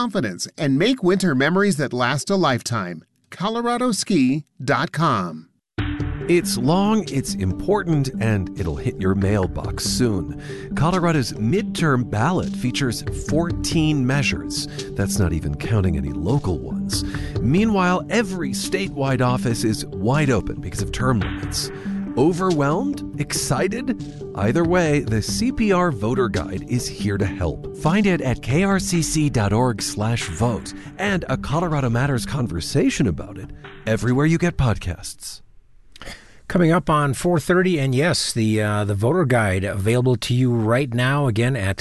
confidence and make winter memories that last a lifetime. ColoradoSki.com. It's long, it's important, and it'll hit your mailbox soon. Colorado's midterm ballot features 14 measures. That's not even counting any local ones. Meanwhile, every statewide office is wide open because of term limits. Overwhelmed? Excited? Either way, the CPR Voter Guide is here to help. Find it at krcc.org/vote and a Colorado Matters conversation about it everywhere you get podcasts. Coming up on 4:30, and yes, the voter guide available to you right now, again, at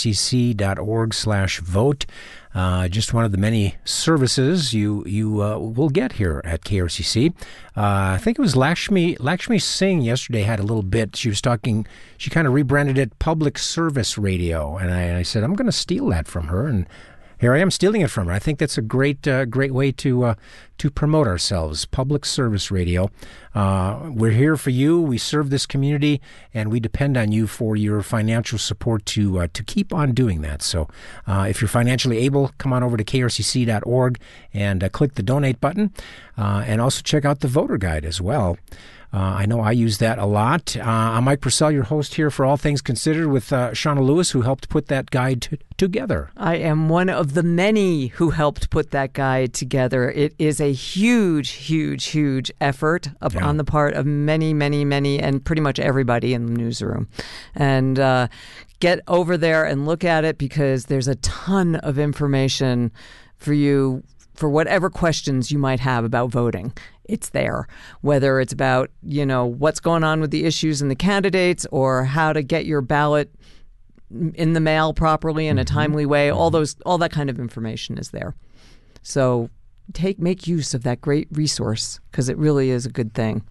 krcc.org/vote. Just one of the many services you will get here at KRCC. I think it was Lakshmi Singh yesterday had a little bit. She was talking, she kind of rebranded it Public Service Radio, and I said, I'm going to steal that from her, and here I am stealing it from her. I think that's a great way to promote ourselves. Public Service Radio. We're here for you. We serve this community, and we depend on you for your financial support to keep on doing that. So, if you're financially able, come on over to krcc.org and click the donate button, and also check out the voter guide as well. I know I use that a lot. I'm Mike Purcell, your host here for All Things Considered with Shauna Lewis, who helped put that guide together. I am one of the many who helped put that guide together. It is a huge, huge, huge effort on the part of many, many, many, and pretty much everybody in the newsroom. And get over there and look at it, because there's a ton of information for you for whatever questions you might have about voting. It's there, whether it's about, what's going on with the issues and the candidates, or how to get your ballot in the mail properly in a timely way. All that kind of information is there. So make use of that great resource, because it really is a good thing.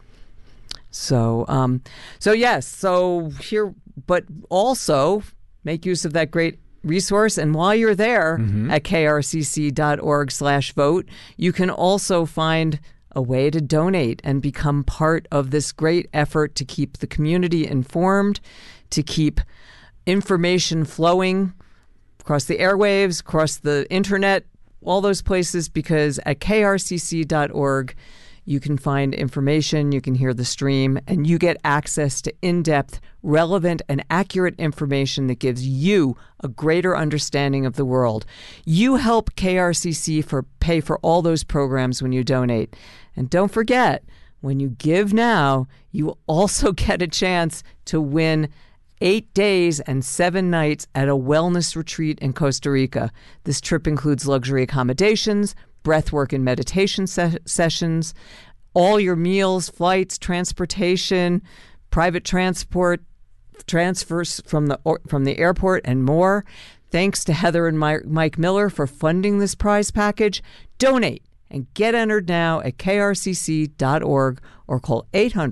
So here, but also make use of that great resource. And while you're there at krcc.org/vote, you can also find a way to donate and become part of this great effort to keep the community informed, to keep information flowing across the airwaves, across the internet, all those places, because at krcc.org, you can find information, you can hear the stream, and you get access to in-depth, relevant, and accurate information that gives you a greater understanding of the world. You help KRCC pay for all those programs when you donate. And don't forget, when you give now, you also get a chance to win 8 days and 7 nights at a wellness retreat in Costa Rica. This trip includes luxury accommodations, breathwork and meditation sessions, all your meals, flights, transportation, private transport, transfers from the airport, and more. Thanks to Heather and Mike Miller for funding this prize package. Donate and get entered now at krcc.org or call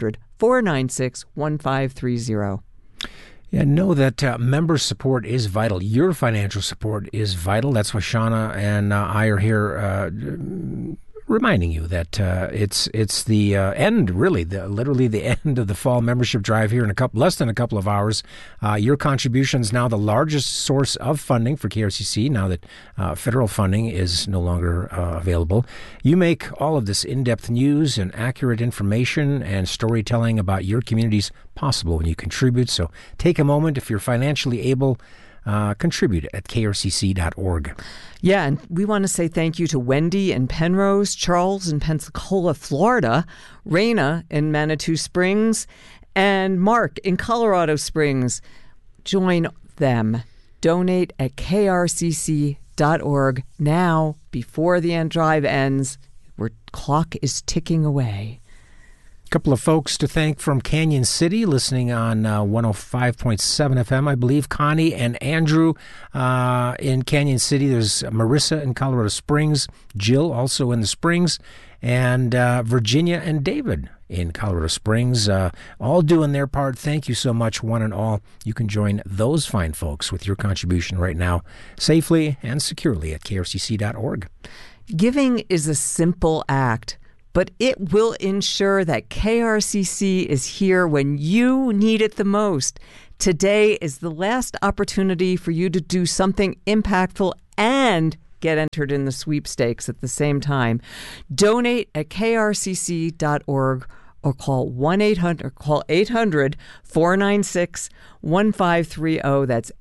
800-496-1530. Yeah, know that member support is vital. Your financial support is vital. That's why Shauna and I are here reminding you that it's the end, really, literally the end of the fall membership drive here in less than a couple of hours. Your contribution is now the largest source of funding for KRCC now that federal funding is no longer available. You make all of this in-depth news and accurate information and storytelling about your communities possible when you contribute. So take a moment, if you're financially able, contribute at krcc.org. Yeah, and we want to say thank you to Wendy in Penrose, Charles in Pensacola, Florida, Raina in Manitou Springs, and Mark in Colorado Springs. Join them. Donate at krcc.org now before the drive ends. Our clock is ticking away. Couple of folks to thank from Canyon City, listening on 105.7 FM, I believe. Connie and Andrew in Canyon City. There's Marissa in Colorado Springs, Jill also in the Springs, and Virginia and David in Colorado Springs, all doing their part. Thank you so much, one and all. You can join those fine folks with your contribution right now, safely and securely at krcc.org. Giving is a simple act, but it will ensure that KRCC is here when you need it the most. Today is the last opportunity for you to do something impactful and get entered in the sweepstakes at the same time. Donate at krcc.org or call 1-800 or call 800-496-1530. That's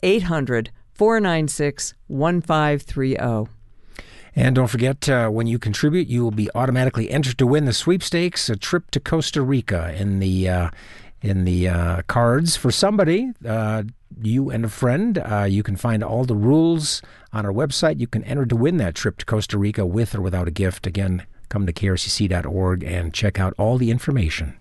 800-496-1530. And don't forget, when you contribute, you will be automatically entered to win the sweepstakes, a trip to Costa Rica in the cards for somebody, you and a friend. You can find all the rules on our website. You can enter to win that trip to Costa Rica with or without a gift. Again, come to krcc.org and check out all the information.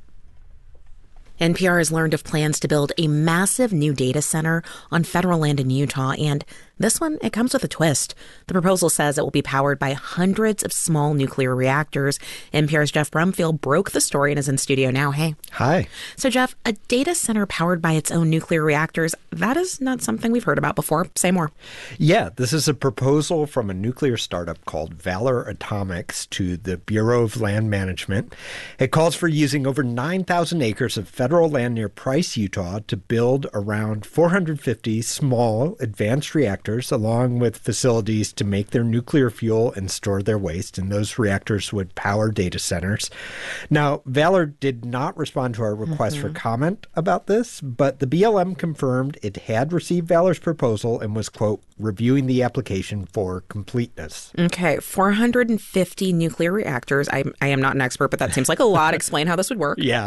NPR has learned of plans to build a massive new data center on federal land in Utah, and this one, it comes with a twist. The proposal says it will be powered by hundreds of small nuclear reactors. NPR's Jeff Brumfield broke the story and is in studio now. Hey. Hi. So, Jeff, a data center powered by its own nuclear reactors, that is not something we've heard about before. Say more. Yeah, this is a proposal from a nuclear startup called Valor Atomics to the Bureau of Land Management. It calls for using over 9,000 acres of federal land near Price, Utah, to build around 450 small advanced reactors, along with facilities to make their nuclear fuel and store their waste. And those reactors would power data centers. Now, Valor did not respond to our request for comment about this, but the BLM confirmed it had received Valor's proposal and was, quote, reviewing the application for completeness. Okay, 450 nuclear reactors. I am not an expert, but that seems like a lot. Explain how this would work. Yeah,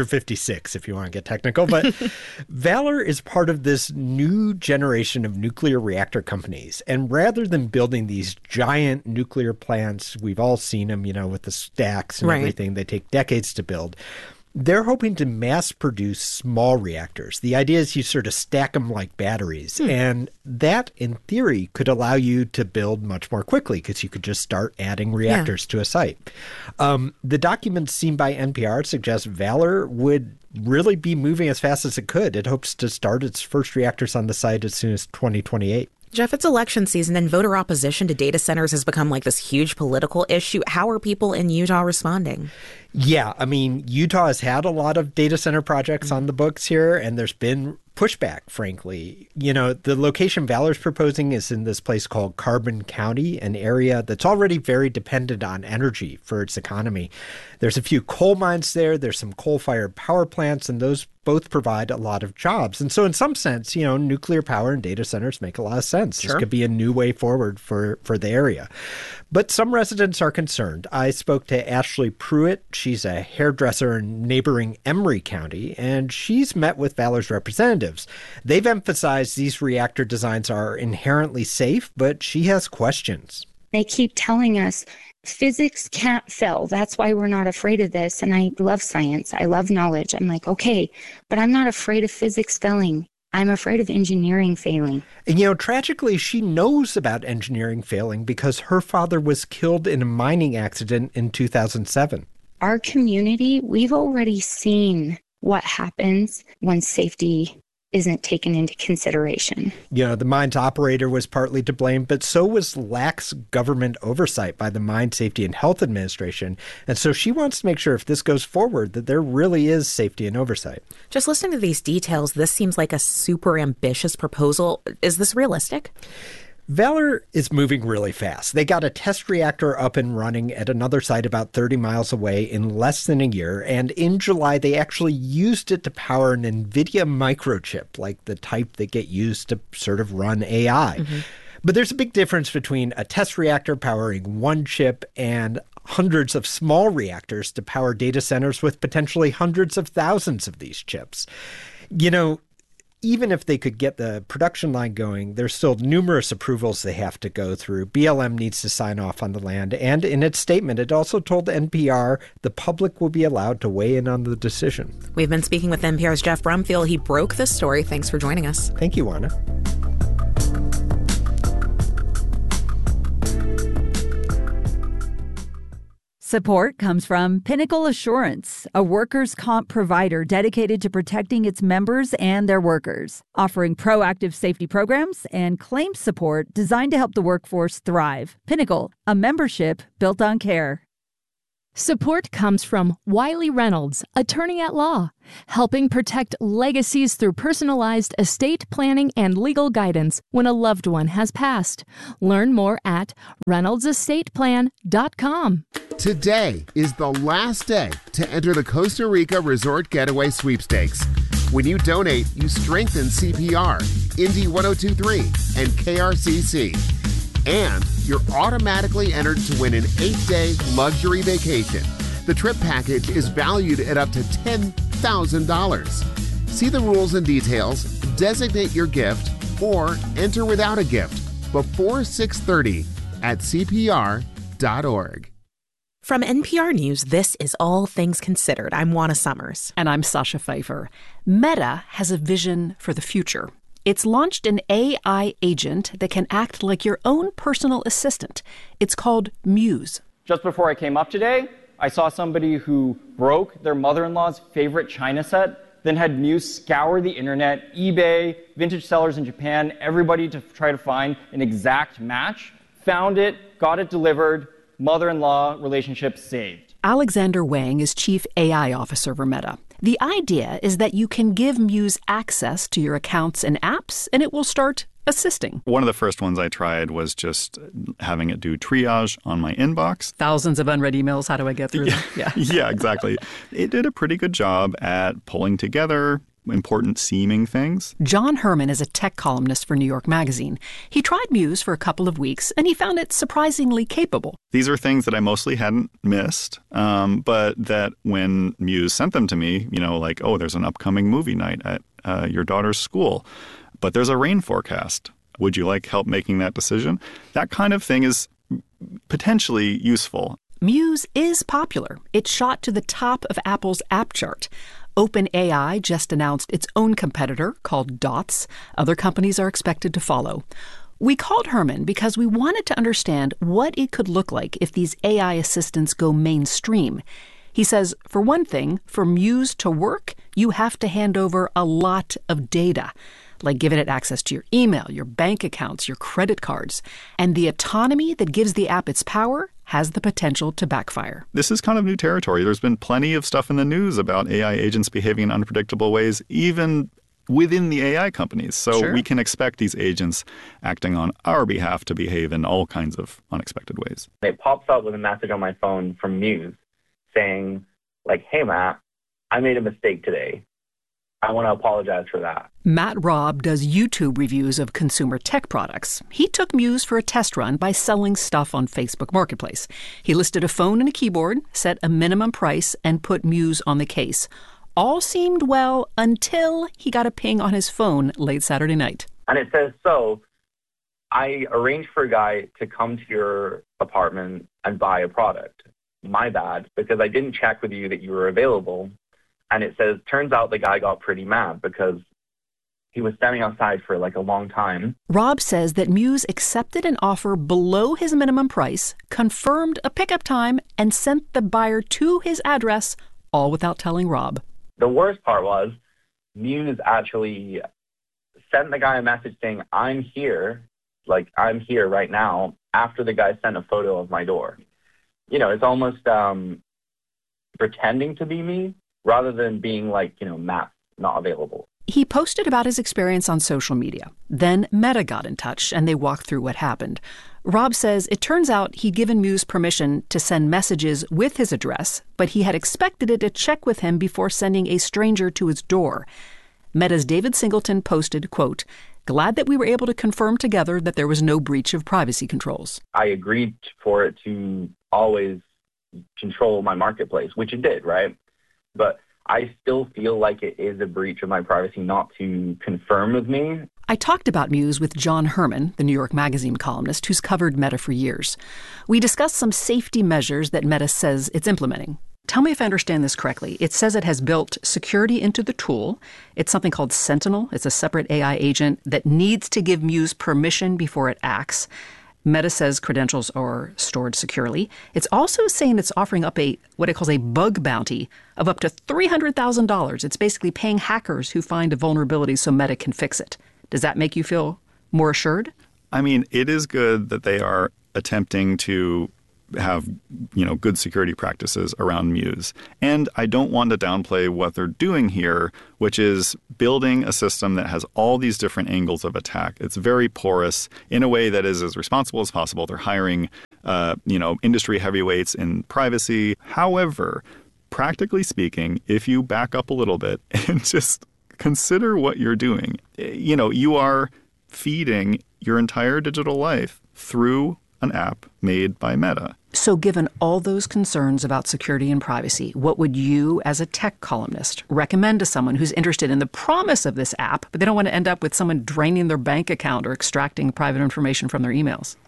456 if you want to get technical. But Valor is part of this new generation of nuclear reactor companies. And rather than building these giant nuclear plants, we've all seen them, with the stacks and everything, they take decades to build. They're hoping to mass produce small reactors. The idea is you sort of stack them like batteries. And that, in theory, could allow you to build much more quickly because you could just start adding reactors to a site. The documents seen by NPR suggest Valor would really be moving as fast as it could. It hopes to start its first reactors on the site as soon as 2028. Jeff, it's election season and voter opposition to data centers has become like this huge political issue. How are people in Utah responding? Yeah, Utah has had a lot of data center projects on the books here, and there's been pushback, frankly. The location Valor's proposing is in this place called Carbon County, an area that's already very dependent on energy for its economy. There's a few coal mines there. There's some coal-fired power plants, and those both provide a lot of jobs. And so in some sense, nuclear power and data centers make a lot of sense. Sure. This could be a new way forward for the area. But some residents are concerned. I spoke to Ashley Pruitt. She's a hairdresser in neighboring Emery County, and she's met with Valor's representatives. They've emphasized these reactor designs are inherently safe, but she has questions. They keep telling us physics can't fail. That's why we're not afraid of this. And I love science. I love knowledge. I'm like, okay, but I'm not afraid of physics failing. I'm afraid of engineering failing. And, tragically, she knows about engineering failing because her father was killed in a mining accident in 2007. Our community, we've already seen what happens when safety isn't taken into consideration. The mine's operator was partly to blame, but so was lax government oversight by the Mine Safety and Health Administration. And so she wants to make sure if this goes forward that there really is safety and oversight. Just listening to these details, this seems like a super ambitious proposal. Is this realistic? Valor is moving really fast. They got a test reactor up and running at another site about 30 miles away in less than a year. And in July, they actually used it to power an NVIDIA microchip, like the type that get used to sort of run AI. But there's a big difference between a test reactor powering one chip and hundreds of small reactors to power data centers with potentially hundreds of thousands of these chips. Even if they could get the production line going, there's still numerous approvals they have to go through. BLM needs to sign off on the land. And in its statement, it also told NPR the public will be allowed to weigh in on the decision. We've been speaking with NPR's Jeff Brumfield. He broke this story. Thanks for joining us. Thank you, Anna. Support comes from Pinnacle Assurance, a workers' comp provider dedicated to protecting its members and their workers, offering proactive safety programs and claims support designed to help the workforce thrive. Pinnacle, a membership built on care. Support comes from Wiley Reynolds, attorney at law, helping protect legacies through personalized estate planning and legal guidance when a loved one has passed. Learn more at ReynoldsEstatePlan.com. Today is the last day to enter the Costa Rica Resort Getaway Sweepstakes. When you donate, you strengthen CPR, Indy 1023, and KRCC. And you're automatically entered to win an 8-day luxury vacation. The trip package is valued at up to $10,000. See the rules and details, designate your gift, or enter without a gift before 6:30 at CPR.org. From NPR News, this is All Things Considered. I'm Juana Summers. And I'm Sasha Pfeiffer. Meta has a vision for the future. It's launched an AI agent that can act like your own personal assistant. It's called Muse. Just before I came up today, I saw somebody who broke their mother-in-law's favorite china set, then had Muse scour the internet, eBay, vintage sellers in Japan, everybody to try to find an exact match, found it, got it delivered, mother-in-law relationship saved. Alexander Wang is Chief AI Officer for Meta. The idea is that you can give Muse access to your accounts and apps, and it will start assisting. One of the first ones I tried was just having it do triage on my inbox. Thousands of unread emails. How do I get through them? Yeah. Yeah, exactly. It did a pretty good job at pulling together important seeming things. John Herman is a tech columnist for New York Magazine. He tried Muse for a couple of weeks, and he found it surprisingly capable. These are things that I mostly hadn't missed, but that when Muse sent them to me, like, oh, there's an upcoming movie night at your daughter's school, but there's a rain forecast. Would you like help making that decision? That kind of thing is potentially useful. Muse is popular. It shot to the top of Apple's app chart. OpenAI just announced its own competitor called Dots. Other companies are expected to follow. We called Herman because we wanted to understand what it could look like if these AI assistants go mainstream. He says, for one thing, for Muse to work, you have to hand over a lot of data, like giving it access to your email, your bank accounts, your credit cards. And the autonomy that gives the app its power has the potential to backfire. This is kind of new territory. There's been plenty of stuff in the news about AI agents behaving in unpredictable ways, even within the AI companies. So Sure. We can expect these agents acting on our behalf to behave in all kinds of unexpected ways. It pops up with a message on my phone from Muse saying, like, hey, Matt, I made a mistake today. I want to apologize for that. Matt Robb does YouTube reviews of consumer tech products. He took Muse for a test run by selling stuff on Facebook Marketplace. He listed a phone and a keyboard, set a minimum price, and put Muse on the case. All seemed well until he got a ping on his phone late Saturday night. And it says, so I arranged for a guy to come to your apartment and buy a product. My bad, because I didn't check with you that you were available. And it says, turns out the guy got pretty mad because he was standing outside for like a long time. Rob says that Muse accepted an offer below his minimum price, confirmed a pickup time, and sent the buyer to his address, all without telling Rob. The worst part was Muse actually sent the guy a message saying, I'm here right now, after the guy sent a photo of my door. It's almost pretending to be me, rather than being like, Matt's not available. He posted about his experience on social media. Then Meta got in touch, and they walked through what happened. Rob says it turns out he'd given Muse permission to send messages with his address, but he had expected it to check with him before sending a stranger to his door. Meta's David Singleton posted, quote, glad that we were able to confirm together that there was no breach of privacy controls. I agreed for it to always control my marketplace, which it did, right? But I still feel like it is a breach of my privacy not to confirm with me. I talked about Muse with John Herman, the New York Magazine columnist who's covered Meta for years. We discussed some safety measures that Meta says it's implementing. Tell me if I understand this correctly. It says it has built security into the tool. It's something called Sentinel. It's a separate AI agent that needs to give Muse permission before it acts. Meta says credentials are stored securely. It's also saying it's offering up what it calls a bug bounty of up to $300,000. It's basically paying hackers who find a vulnerability so Meta can fix it. Does that make you feel more assured? I mean, it is good that they are attempting to have, good security practices around Muse. And I don't want to downplay what they're doing here, which is building a system that has all these different angles of attack. It's very porous in a way that is as responsible as possible. They're hiring, industry heavyweights in privacy. However, practically speaking, if you back up a little bit and just consider what you're doing, you are feeding your entire digital life through an app made by Meta. So given all those concerns about security and privacy, what would you, as a tech columnist, recommend to someone who's interested in the promise of this app, but they don't want to end up with someone draining their bank account or extracting private information from their emails?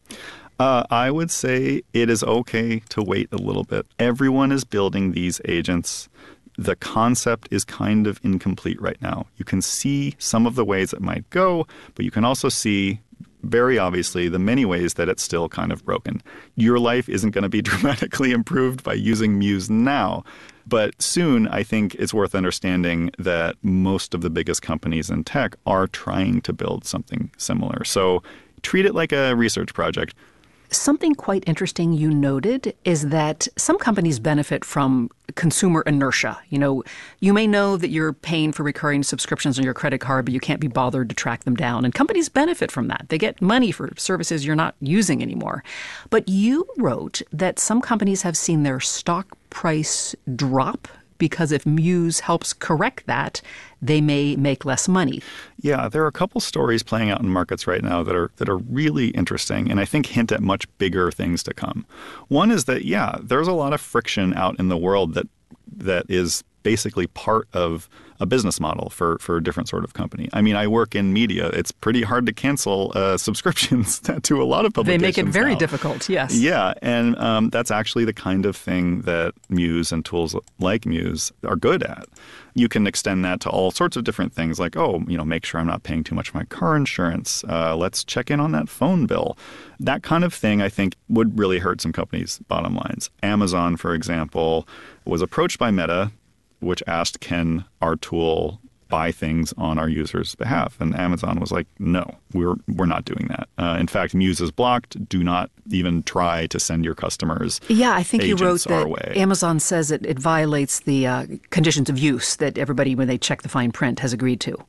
I would say it is okay to wait a little bit. Everyone is building these agents. The concept is kind of incomplete right now. You can see some of the ways it might go, but you can also see very obviously the many ways that it's still kind of broken. Your life isn't going to be dramatically improved by using Muse now. But soon, I think it's worth understanding that most of the biggest companies in tech are trying to build something similar. So treat it like a research project. Something quite interesting you noted is that some companies benefit from consumer inertia. You may know that you're paying for recurring subscriptions on your credit card, but you can't be bothered to track them down. And companies benefit from that. They get money for services you're not using anymore. But you wrote that some companies have seen their stock price drop because if Muse helps correct that, they may make less money. Yeah, there are a couple stories playing out in markets right now that are really interesting and I think hint at much bigger things to come. One is that, there's a lot of friction out in the world that is basically part of a business model for a different sort of company. I mean, I work in media. It's pretty hard to cancel subscriptions to a lot of publications. They make it very now. Difficult, yes. Yeah, and that's actually the kind of thing that Muse and tools like Muse are good at. You can extend that to all sorts of different things like, make sure I'm not paying too much for my car insurance. Let's check in on that phone bill. That kind of thing, I think, would really hurt some companies' bottom lines. Amazon, for example, was approached by Meta, which asked, can our tool buy things on our users' behalf? And Amazon was like, no, we're not doing that. In fact, Muse is blocked. Do not even try to send your customers Yeah, I think you wrote that way. Amazon says it violates the conditions of use that everybody, when they check the fine print, has agreed to.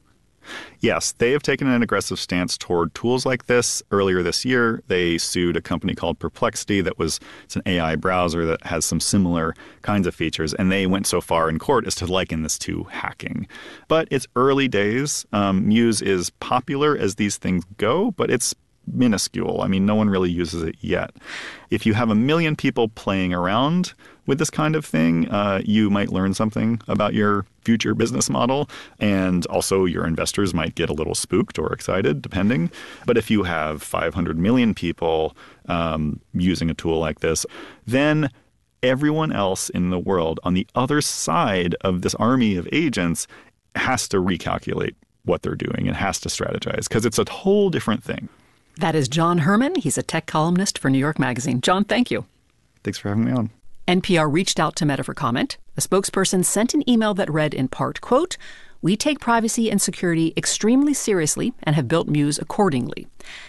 Yes, they have taken an aggressive stance toward tools like this. Earlier this year, they sued a company called Perplexity it's an AI browser that has some similar kinds of features. And they went so far in court as to liken this to hacking. But it's early days. Muse is popular as these things go, but it's minuscule. I mean, no one really uses it yet. If you have 1 million people playing around with this kind of thing, you might learn something about your future business model. And also your investors might get a little spooked or excited, depending. But if you have 500 million people using a tool like this, then everyone else in the world on the other side of this army of agents has to recalculate what they're doing and has to strategize because it's a whole different thing. That is John Herman. He's a tech columnist for New York Magazine. John, thank you. Thanks for having me on. NPR reached out to Meta for comment. A spokesperson sent an email that read in part, quote, "We take privacy and security extremely seriously and have built Muse accordingly.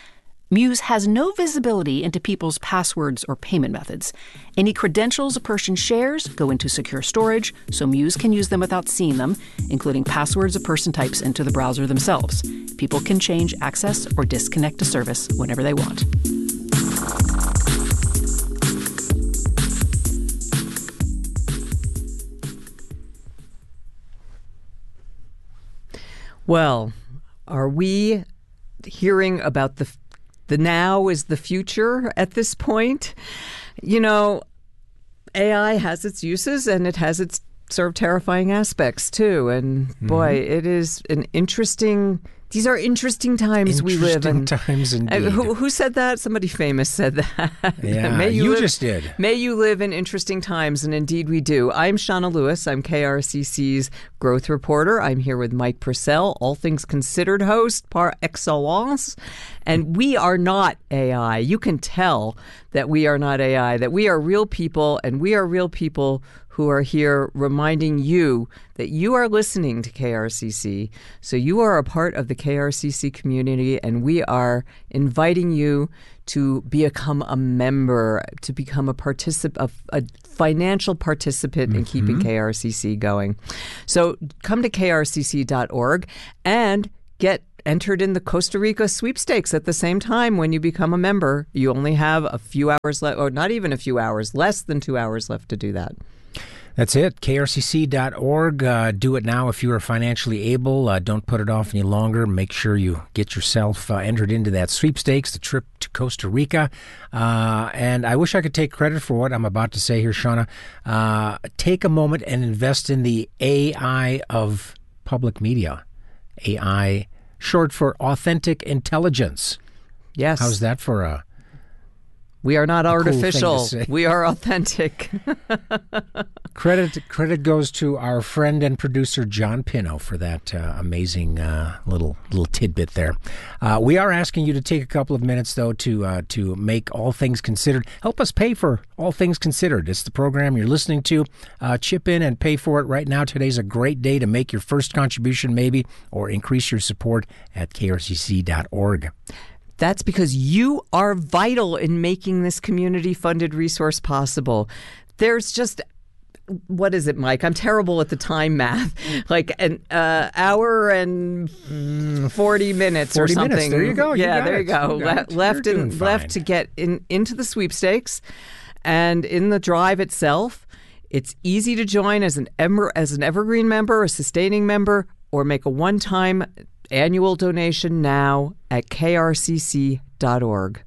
Muse has no visibility into people's passwords or payment methods. Any credentials a person shares go into secure storage, so Muse can use them without seeing them, including passwords a person types into the browser themselves. People can change access or disconnect a service whenever they want." Well, are we hearing about the now is the future at this point? AI has its uses and it has its sort of terrifying aspects too. And boy, it is an interesting. These are interesting times we live in. Interesting times indeed. Who said that? Somebody famous said that. Yeah, you just did. May you live in interesting times, and indeed we do. I'm Shauna Lewis. I'm KRCC's growth reporter. I'm here with Mike Purcell, All Things Considered host par excellence. And we are not AI. You can tell that we are not AI, that we are real people, and we are real people who are here reminding you that you are listening to KRCC. So you are a part of the KRCC community, and we are inviting you to become a member, to become a financial participant in keeping KRCC going. So come to krcc.org and get entered in the Costa Rica sweepstakes at the same time when you become a member. You only have a few hours left, or not even a few hours, less than 2 hours left to do that. That's it, krcc.org. Do it now if you are financially able. Don't put it off any longer. Make sure you get yourself entered into that sweepstakes, the trip to Costa Rica. And I wish I could take credit for what I'm about to say here, Shauna. Take a moment and invest in the AI of public media. AI, short for authentic intelligence. Yes. How's that for a... We are not artificial. Cool thing to say. We are authentic. Credit goes to our friend and producer John Pino for that amazing little tidbit there. We are asking you to take a couple of minutes though to make All Things Considered. Help us pay for All Things Considered. It's the program you're listening to. Chip in and pay for it right now. Today's a great day to make your first contribution maybe, or increase your support at krcc.org. That's because you are vital in making this community-funded resource possible. There's just, what is it, Mike? I'm terrible at the time math. Like an hour and 40 minutes or something. Minutes. There you go. Yeah, there you go. Left to get into the sweepstakes. And in the drive itself, it's easy to join as an evergreen member, a sustaining member, or make a one-time annual donation now at krcc.org.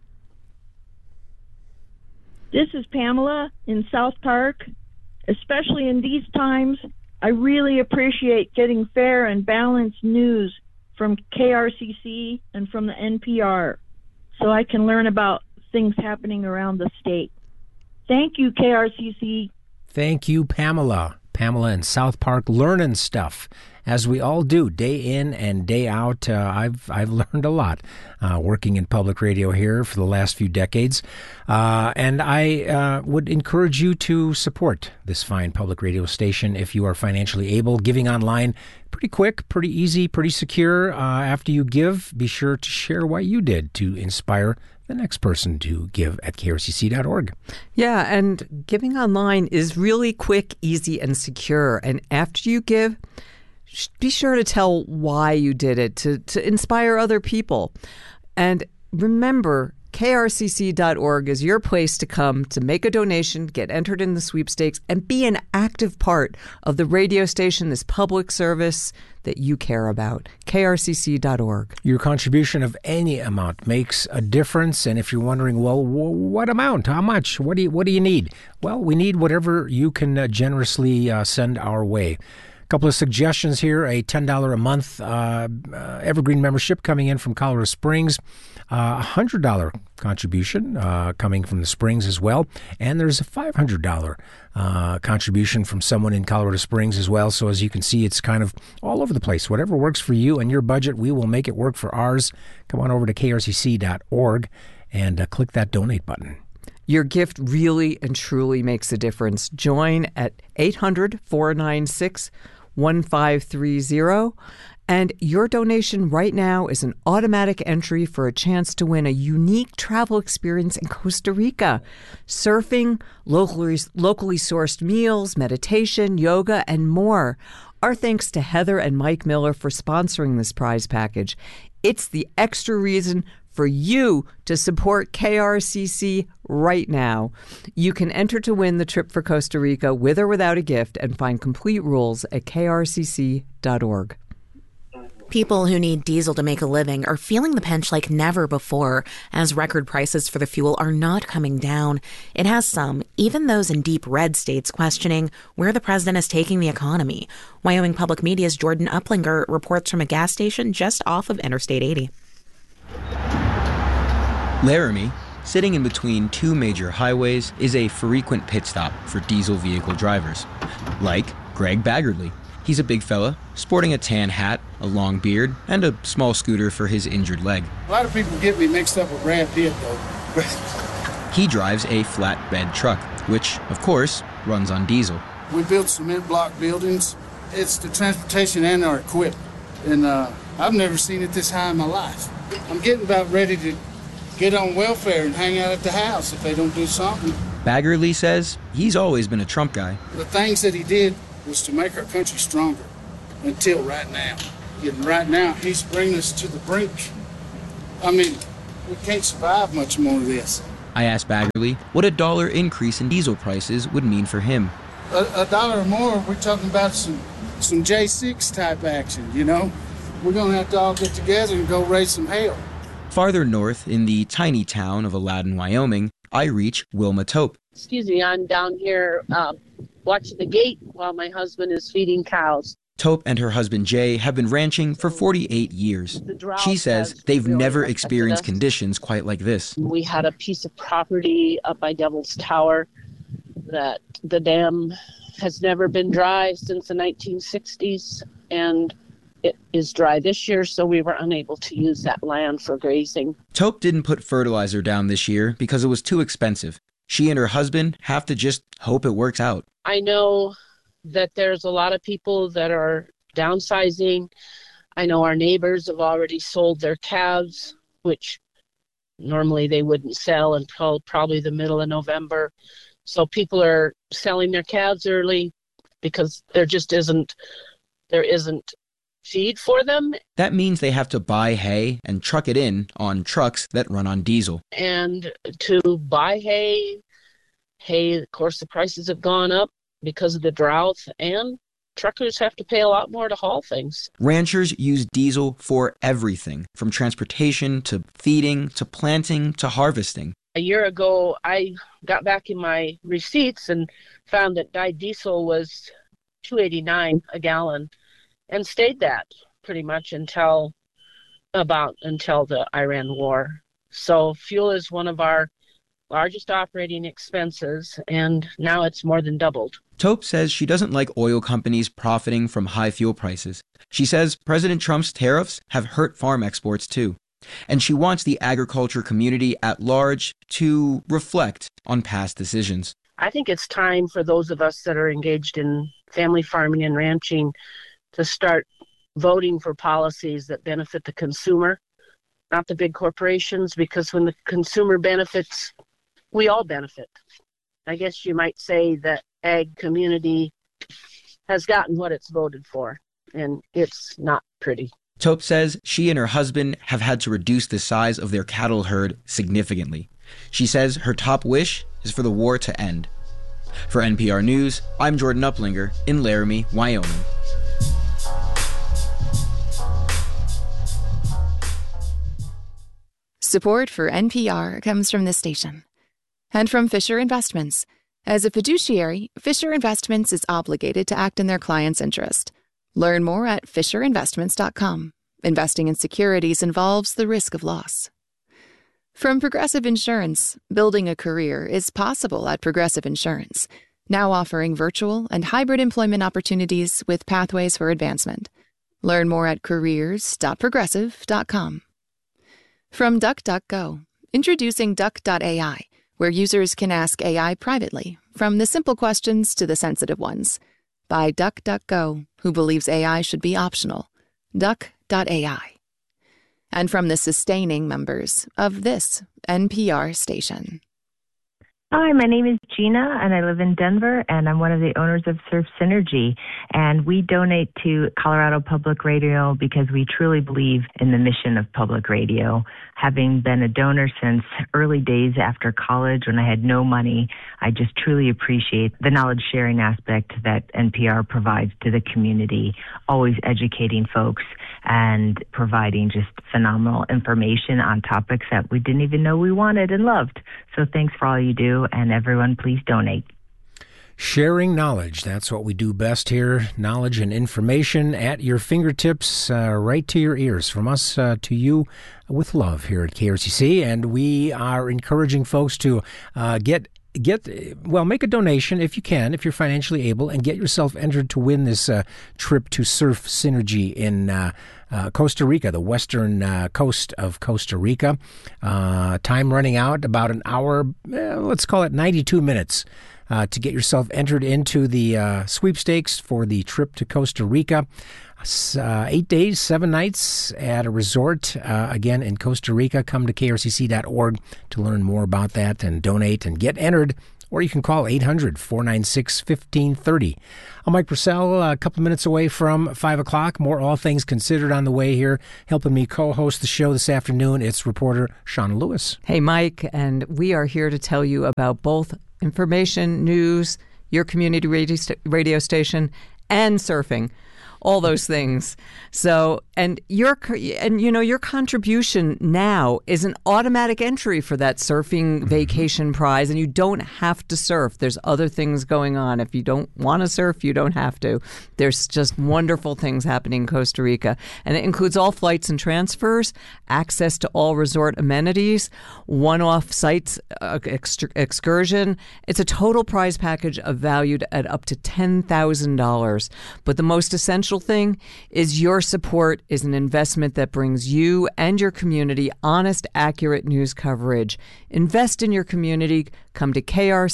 This is Pamela in South Park. Especially in these times, I really appreciate getting fair and balanced news from KRCC and from the NPR so I can learn about things happening around the state. Thank you, KRCC. Thank you, Pamela. Pamela in South Park learning stuff, as we all do, day in and day out. I've learned a lot working in public radio here for the last few decades. And I would encourage you to support this fine public radio station if you are financially able. Giving online, pretty quick, pretty easy, pretty secure. After you give, be sure to share what you did to inspire the next person to give at krcc.org. Yeah, and giving online is really quick, easy, and secure. And after you give, be sure to tell why you did it, to inspire other people. And remember, krcc.org is your place to come to make a donation, get entered in the sweepstakes, and be an active part of the radio station, this public service that you care about. krcc.org. Your contribution of any amount makes a difference. And if you're wondering, well, what amount? How much? What do you need? Well, we need whatever you can generously send our way. A couple of suggestions here: a $10 a month Evergreen membership coming in from Colorado Springs, $100 contribution coming from the Springs as well, and there's a $500 contribution from someone in Colorado Springs as well. So as you can see, it's kind of all over the place. Whatever works for you and your budget, we will make it work for ours. Come on over to krcc.org and click that donate button. Your gift really and truly makes a difference. Join at 800-496-1530. And your donation right now is an automatic entry for a chance to win a unique travel experience in Costa Rica. Surfing, locally sourced meals, meditation, yoga, and more. Our thanks to Heather and Mike Miller for sponsoring this prize package. It's the extra reason for you to support KRCC right now. You can enter to win the trip for Costa Rica with or without a gift and find complete rules at krcc.org. People who need diesel to make a living are feeling the pinch like never before, as record prices for the fuel are not coming down. It has some, even those in deep red states, questioning where the president is taking the economy. Wyoming Public Media's Jordan Uplinger reports from a gas station just off of Interstate 80. Laramie, sitting in between two major highways, is a frequent pit stop for diesel vehicle drivers, like Greg Baggerly. He's a big fella, sporting a tan hat, a long beard, and a small scooter for his injured leg. A lot of people get me mixed up with Brad Pitt, though. He drives a flatbed truck, which, of course, runs on diesel. We build cement block buildings. It's the transportation and our equipment. And I've never seen it this high in my life. I'm getting about ready to get on welfare and hang out at the house if they don't do something. Baggerly says he's always been a Trump guy. The things that he did was to make our country stronger until right now. And right now, he's bringing us to the brink. I mean, we can't survive much more of this. I asked Baggerly what a $1 increase in diesel prices would mean for him. A dollar or more, we're talking about some J6 type action, you know? We're going to have to all get together and go raise some hell. Farther north, in the tiny town of Aladdin, Wyoming, I reach Wilma Tope. Excuse me, I'm down here watching the gate while my husband is feeding cows. Tope and her husband Jay have been ranching for 48 years. She says they've never experienced conditions quite like this. We had a piece of property up by Devil's Tower that the dam has never been dry since the 1960s, and it is dry this year, so we were unable to use that land for grazing. Tope didn't put fertilizer down this year because it was too expensive. She and her husband have to just hope it works out. I know that there's a lot of people that are downsizing. I know our neighbors have already sold their calves, which normally they wouldn't sell until probably the middle of November. So people are selling their calves early because there isn't feed for them. That means they have to buy hay and truck it in on trucks that run on diesel. And to buy hay, of course, the prices have gone up because of the drought, and truckers have to pay a lot more to haul things. Ranchers use diesel for everything, from transportation to feeding to planting to harvesting. A year ago, I got back in my receipts and found that dyed diesel was $2.89 a gallon, and stayed that pretty much until the Iran war. So fuel is one of our largest operating expenses, and now it's more than doubled. Tope says she doesn't like oil companies profiting from high fuel prices. She says President Trump's tariffs have hurt farm exports too. And she wants the agriculture community at large to reflect on past decisions. I think it's time for those of us that are engaged in family farming and ranching to start voting for policies that benefit the consumer, not the big corporations, because when the consumer benefits, we all benefit. I guess you might say that ag community has gotten what it's voted for, and it's not pretty. Tope says she and her husband have had to reduce the size of their cattle herd significantly. She says her top wish is for the war to end. For NPR News, I'm Jordan Uplinger in Laramie, Wyoming. Support for NPR comes from this station and from Fisher Investments. As a fiduciary, Fisher Investments is obligated to act in their client's interest. Learn more at FisherInvestments.com. Investing in securities involves the risk of loss. From Progressive Insurance, building a career is possible at Progressive Insurance, now offering virtual and hybrid employment opportunities with pathways for advancement. Learn more at careers.progressive.com. From DuckDuckGo, introducing Duck.ai, where users can ask AI privately, from the simple questions to the sensitive ones. By DuckDuckGo, who believes AI should be optional. Duck.ai. And from the sustaining members of this NPR station. Hi, my name is Gina, and I live in Denver, and I'm one of the owners of Surf Synergy. And we donate to Colorado Public Radio because we truly believe in the mission of public radio. Having been a donor since early days after college when I had no money, I just truly appreciate the knowledge sharing aspect that NPR provides to the community, always educating folks and providing just phenomenal information on topics that we didn't even know we wanted and loved. So thanks for all you do, and everyone, please donate. Sharing knowledge. That's what we do best here. Knowledge and information at your fingertips, right to your ears. From us to you with love here at KRCC. And we are encouraging folks to get make a donation if you can, if you're financially able, and get yourself entered to win this trip to Surf Synergy in Costa Rica, the western coast of Costa Rica. Time running out, about an hour, let's call it 92 minutes. To get yourself entered into the sweepstakes for the trip to Costa Rica. 8 days, 7 nights at a resort, again in Costa Rica. Come to krcc.org to learn more about that and donate and get entered. Or you can call 800-496-1530. I'm Mike Purcell, a couple minutes away from 5 o'clock. More All Things Considered on the way here. Helping me co-host the show this afternoon, it's reporter Shauna Lewis. Hey, Mike, and we are here to tell you about both information, news, your community radio station, and surfing. All those things. So, and your contribution now is an automatic entry for that surfing vacation prize, and you don't have to surf. There's other things going on. If you don't want to surf, you don't have to. There's just wonderful things happening in Costa Rica, and it includes all flights and transfers, access to all resort amenities, one-off sites excursion. It's a total prize package valued at up to $10,000. But the most essential thing is your support is an investment that brings you and your community honest, accurate news coverage. Invest in your community. Come to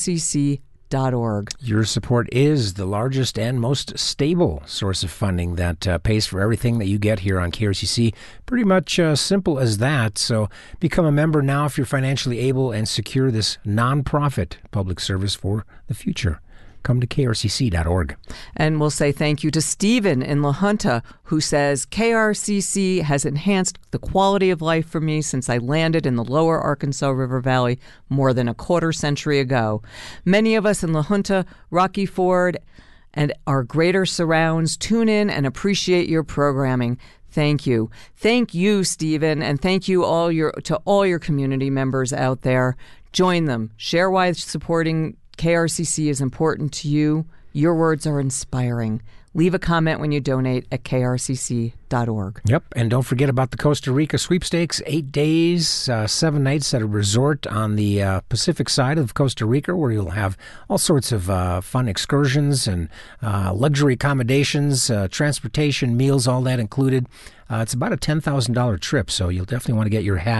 krcc.org. Your support is the largest and most stable source of funding that pays for everything that you get here on KRCC. Pretty much simple as that. So become a member now if you're financially able and secure this nonprofit public service for the future. Come to krcc.org. And we'll say thank you to Stephen in La Junta, who says, KRCC has enhanced the quality of life for me since I landed in the lower Arkansas River Valley more than a quarter century ago. Many of us in La Junta, Rocky Ford, and our greater surrounds tune in and appreciate your programming. Thank you. Thank you, Stephen, and thank you to all your community members out there. Join them. Share why supporting KRCC is important to you. Your words are inspiring. Leave a comment when you donate at krcc.org. Yep, and don't forget about the Costa Rica sweepstakes. 8 days, 7 nights at a resort on the Pacific side of Costa Rica, where you'll have all sorts of fun excursions and luxury accommodations, transportation, meals, all that included. It's about a $10,000 trip, so you'll definitely want to get your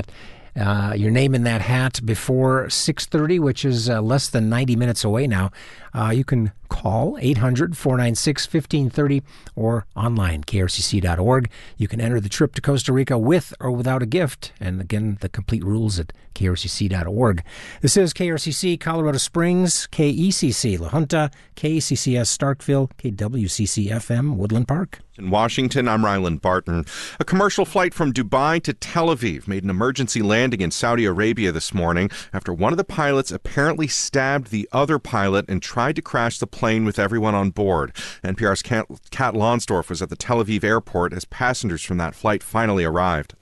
name in that hat before 6:30, which is less than 90 minutes away now. You can call 800-496-1530 or online, krcc.org. You can enter the trip to Costa Rica with or without a gift. And again, the complete rules at krcc.org. This is KRCC Colorado Springs, KECC La Junta, KCCS Starkville, KWCC FM Woodland Park. In Washington, I'm Ryland Barton. A commercial flight from Dubai to Tel Aviv made an emergency landing in Saudi Arabia this morning after one of the pilots apparently stabbed the other pilot and tried to crash the plane with everyone on board. NPR's Kat Lonsdorf was at the Tel Aviv airport as passengers from that flight finally arrived.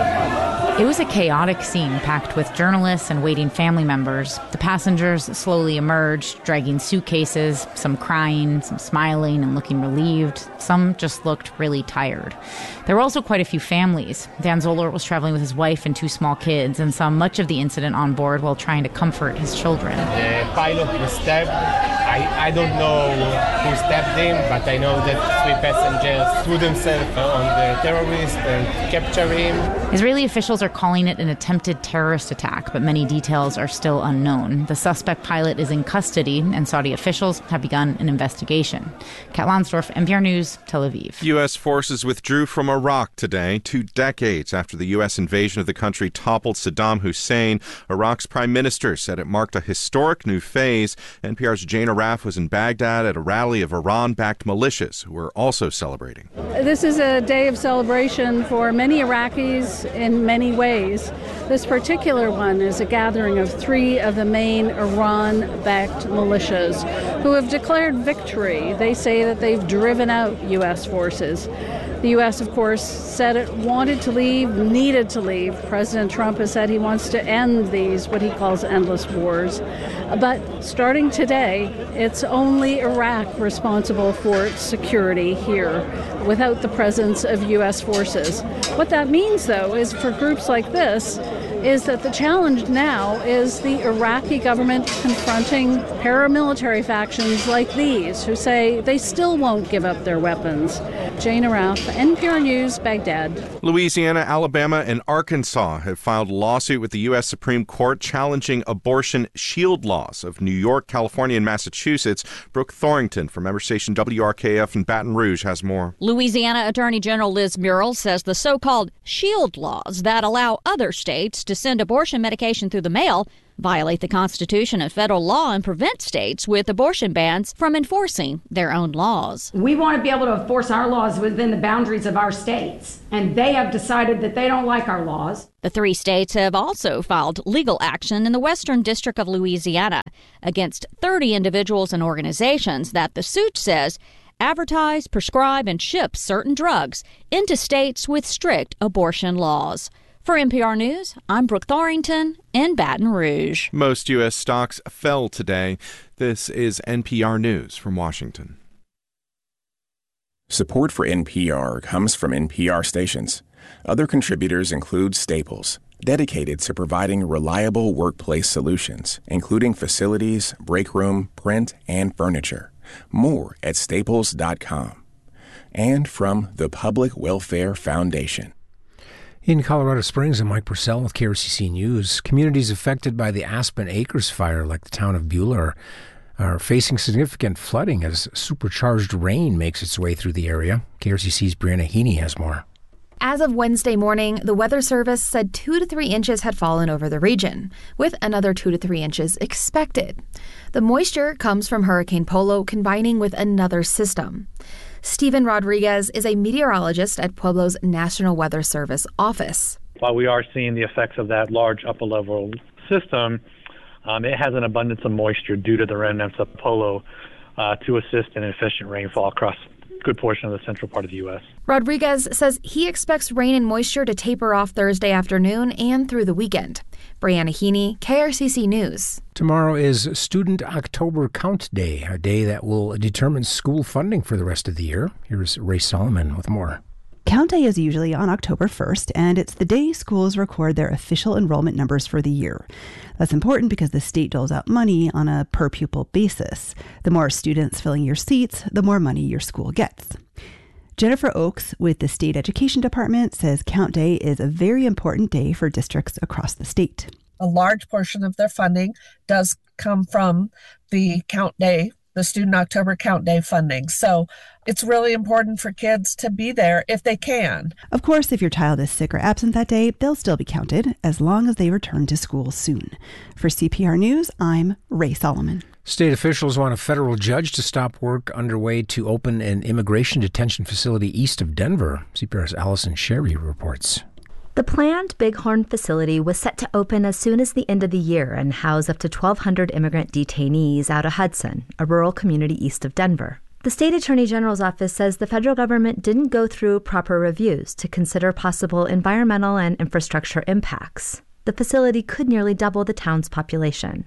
It was a chaotic scene packed with journalists and waiting family members. The passengers slowly emerged, dragging suitcases, some crying, some smiling and looking relieved. Some just looked really tired. There were also quite a few families. Dan Zoller was traveling with his wife and 2 small kids and saw much of the incident on board while trying to comfort his children. The pilot was stabbed. I don't know who stabbed him, but I know that 3 passengers threw themselves on the terrorist and captured him. Israeli officials are calling it an attempted terrorist attack, but many details are still unknown. The suspect pilot is in custody, and Saudi officials have begun an investigation. Kat Lonsdorf, NPR News, Tel Aviv. U.S. forces withdrew from Iraq today, 2 decades after the U.S. invasion of the country toppled Saddam Hussein. Iraq's prime minister said it marked a historic new phase. NPR's Jane Araf was in Baghdad at a rally of Iran-backed militias who were also celebrating. This is a day of celebration for many Iraqis in many ways. This particular one is a gathering of 3 of the main Iran-backed militias who have declared victory. They say that they've driven out U.S. forces. The U.S., of course, said it wanted to leave, needed to leave. President Trump has said he wants to end these, what he calls endless wars. But starting today, it's only Iraq responsible for its security here without the presence of U.S. forces. What that means, though, is for groups like this, is that the challenge now is the Iraqi government confronting paramilitary factions like these who say they still won't give up their weapons. Jane Araf, NPR News, Baghdad. Louisiana, Alabama, and Arkansas have filed a lawsuit with the U.S. Supreme Court challenging abortion shield laws of New York, California, and Massachusetts. Brooke Thorrington from member station WRKF in Baton Rouge has more. Louisiana Attorney General Liz Muriel says the so-called shield laws that allow other states to send abortion medication through the mail violate the Constitution and federal law and prevent states with abortion bans from enforcing their own laws. We want to be able to enforce our laws within the boundaries of our states, and they have decided that they don't like our laws. The 3 states have also filed legal action in the Western District of Louisiana against 30 individuals and organizations that the suit says advertise, prescribe, and ship certain drugs into states with strict abortion laws. For NPR News, I'm Brooke Thorrington in Baton Rouge. Most U.S. stocks fell today. This is NPR News from Washington. Support for NPR comes from NPR stations. Other contributors include Staples, dedicated to providing reliable workplace solutions, including facilities, break room, print, and furniture. More at staples.com. And from the Public Welfare Foundation. In Colorado Springs, I'm Mike Purcell with KRCC News. Communities affected by the Aspen Acres fire, like the town of Beulah, are facing significant flooding as supercharged rain makes its way through the area. KRCC's Brianna Heaney has more. As of Wednesday morning, the Weather Service said 2 to 3 inches had fallen over the region, with another 2 to 3 inches expected. The moisture comes from Hurricane Polo combining with another system. Stephen Rodriguez is a meteorologist at Pueblo's National Weather Service office. While we are seeing the effects of that large upper-level system, it has an abundance of moisture due to the remnants of Polo to assist in efficient rainfall across a good portion of the central part of the U.S. Rodriguez says he expects rain and moisture to taper off Thursday afternoon and through the weekend. Brianna Heaney, KRCC News. Tomorrow is Student October Count Day, a day that will determine school funding for the rest of the year. Here's Ray Solomon with more. Count Day is usually on October 1st, and it's the day schools record their official enrollment numbers for the year. That's important because the state doles out money on a per-pupil basis. The more students filling your seats, the more money your school gets. Jennifer Oakes with the State Education Department says Count Day is a very important day for districts across the state. A large portion of their funding does come from the Count Day, the Student October Count Day funding. So it's really important for kids to be there if they can. Of course, if your child is sick or absent that day, they'll still be counted as long as they return to school soon. For CPR News, I'm Ray Solomon. State officials want a federal judge to stop work underway to open an immigration detention facility east of Denver. CPR's Allison Sherry reports. The planned Bighorn facility was set to open as soon as the end of the year and house up to 1,200 immigrant detainees out of Hudson, a rural community east of Denver. The state attorney general's office says the federal government didn't go through proper reviews to consider possible environmental and infrastructure impacts. The facility could nearly double the town's population.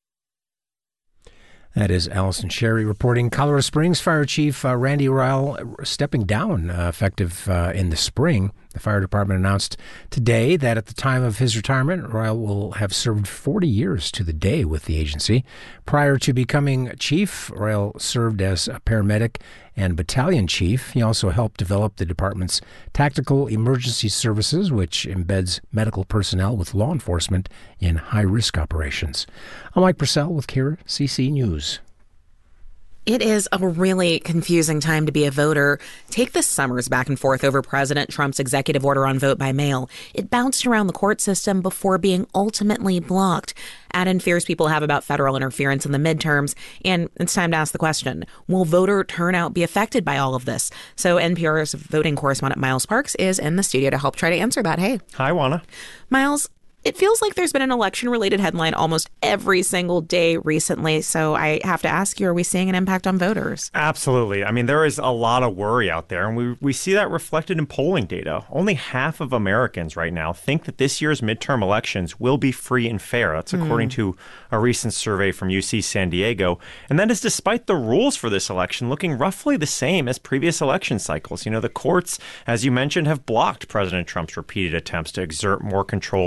That is Allison Sherry reporting. Colorado Springs Fire Chief Randy Royal stepping down effective in the spring. The fire department announced today that at the time of his retirement, Royal will have served 40 years to the day with the agency. Prior to becoming chief, Royal served as a paramedic and battalion chief. He also helped develop the department's tactical emergency services, which embeds medical personnel with law enforcement in high-risk operations. I'm Mike Purcell with KRCC News. It is a really confusing time to be a voter. Take this summer's back and forth over President Trump's executive order on vote by mail. It bounced around the court system before being ultimately blocked. Add in fears people have about federal interference in the midterms, and it's time to ask the question, will voter turnout be affected by all of this? So NPR's voting correspondent Miles Parks is in the studio to help try to answer that. Hey. Hi, Juana. Miles, it feels like there's been an election-related headline almost every single day recently, so I have to ask you, are we seeing an impact on voters? Absolutely. I mean, there is a lot of worry out there, and we see that reflected in polling data. Only half of Americans right now think that this year's midterm elections will be free and fair. That's according to a recent survey from UC San Diego. And that is despite the rules for this election looking roughly the same as previous election cycles. You know, the courts, as you mentioned, have blocked President Trump's repeated attempts to exert more control over the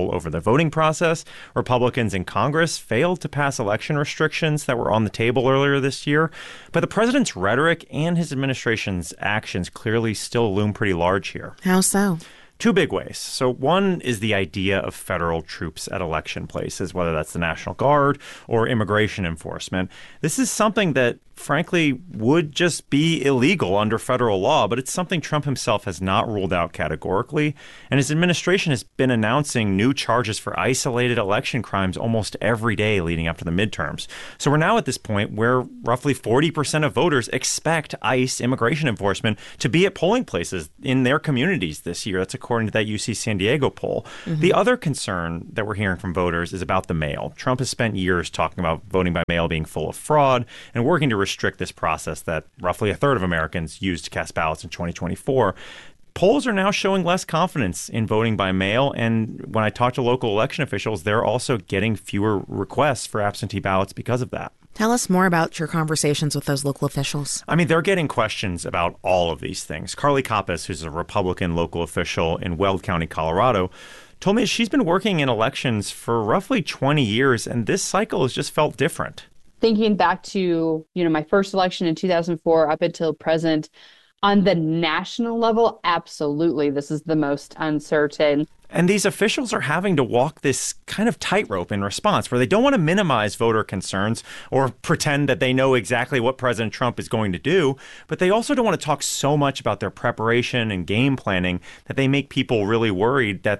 voting process. Republicans in Congress failed to pass election restrictions that were on the table earlier this year. But the president's rhetoric and his administration's actions clearly still loom pretty large here. How so? Two big ways. So one is the idea of federal troops at election places, whether that's the National Guard or immigration enforcement. This is something that, frankly, would just be illegal under federal law, but it's something Trump himself has not ruled out categorically. And his administration has been announcing new charges for isolated election crimes almost every day leading up to the midterms. So we're now at this point where roughly 40% of voters expect ICE immigration enforcement to be at polling places in their communities this year. That's according to that UC San Diego poll. Mm-hmm. The other concern that we're hearing from voters is about the mail. Trump has spent years talking about voting by mail being full of fraud and working to restrict this process that roughly a third of Americans used to cast ballots in 2024. Polls are now showing less confidence in voting by mail. And when I talk to local election officials, they're also getting fewer requests for absentee ballots because of that. Tell us more about your conversations with those local officials. I mean, they're getting questions about all of these things. Carly Kappas, who's a Republican local official in Weld County, Colorado, told me she's been working in elections for roughly 20 years, and this cycle has just felt different. Thinking back to, my first election in 2004 up until present, on the national level, absolutely, this is the most uncertain. And these officials are having to walk this kind of tightrope in response where they don't want to minimize voter concerns or pretend that they know exactly what President Trump is going to do, but they also don't want to talk so much about their preparation and game planning that they make people really worried that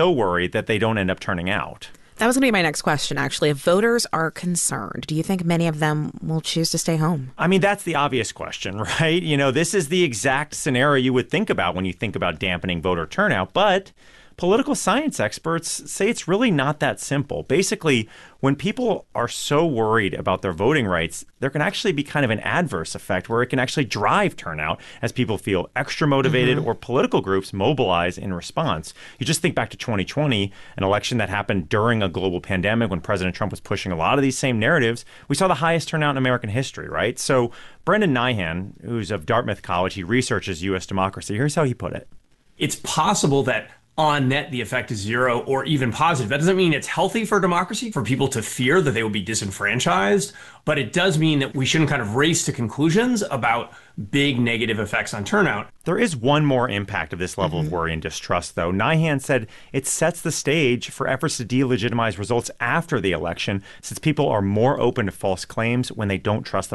they don't end up turning out. That was going to be my next question, actually. If voters are concerned, do you think many of them will choose to stay home? I mean, that's the obvious question, right? This is the exact scenario you would think about when you think about dampening voter turnout. But political science experts say it's really not that simple. Basically, when people are so worried about their voting rights, there can actually be kind of an adverse effect where it can actually drive turnout as people feel extra motivated or political groups mobilize in response. You just think back to 2020, an election that happened during a global pandemic when President Trump was pushing a lot of these same narratives. We saw the highest turnout in American history, right? So Brendan Nyhan, who's of Dartmouth College, he researches U.S. democracy. Here's how he put it. It's possible that on net, the effect is zero or even positive. That doesn't mean it's healthy for democracy, for people to fear that they will be disenfranchised, but it does mean that we shouldn't kind of race to conclusions about big negative effects on turnout. There is one more impact of this level of worry and distrust, though. Nyhan said it sets the stage for efforts to delegitimize results after the election, since people are more open to false claims when they don't trust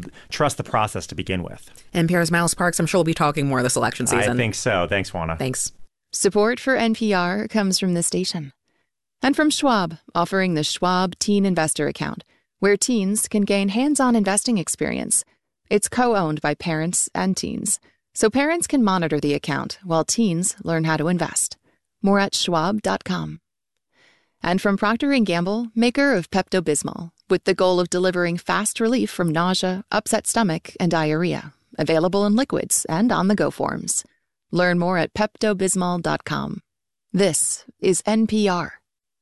the process to begin with. NPR's Miles Parks, I'm sure we'll be talking more this election season. I think so. Thanks, Juana. Thanks. Support for NPR comes from this station. And from Schwab, offering the Schwab Teen Investor Account, where teens can gain hands-on investing experience. It's co-owned by parents and teens, so parents can monitor the account while teens learn how to invest. More at schwab.com. And from Procter & Gamble, maker of Pepto-Bismol, with the goal of delivering fast relief from nausea, upset stomach, and diarrhea. Available in liquids and on-the-go forms. Learn more at peptobismol.com. This is NPR.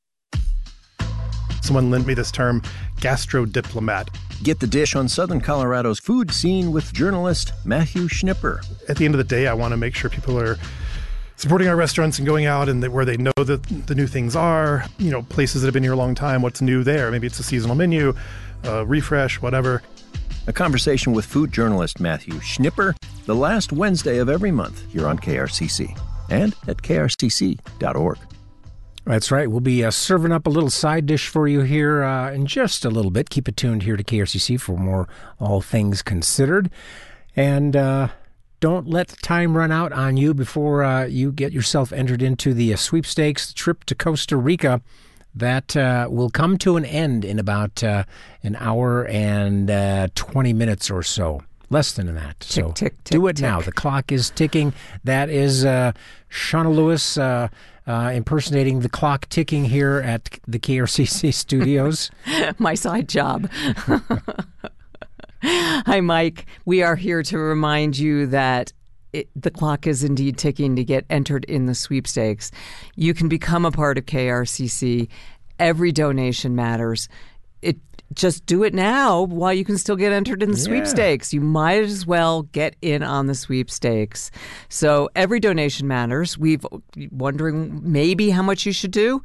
Someone lent me this term, gastrodiplomat. Get the dish on Southern Colorado's food scene with journalist Matthew Schnipper. At the end of the day, I want to make sure people are supporting our restaurants and going out and where they know that the new things are, places that have been here a long time, what's new there. Maybe it's a seasonal menu, refresh, whatever. A conversation with food journalist Matthew Schnipper, the last Wednesday of every month here on KRCC and at krcc.org. That's right. We'll be serving up a little side dish for you here in just a little bit. Keep it tuned here to KRCC for more All Things Considered. And don't let time run out on you before you get yourself entered into the sweepstakes trip to Costa Rica. That will come to an end in about an hour and 20 minutes or so. Less than that. So do it now. The clock is ticking. That is Shauna Lewis impersonating the clock ticking here at the KRCC studios. My side job. Hi, Mike. We are here to remind you that the clock is indeed ticking to get entered in the sweepstakes. You can become a part of KRCC. Every donation matters. Just do it now while you can still get entered in the sweepstakes. You might as well get in on the sweepstakes. So every donation matters. We've wondering maybe how much you should do.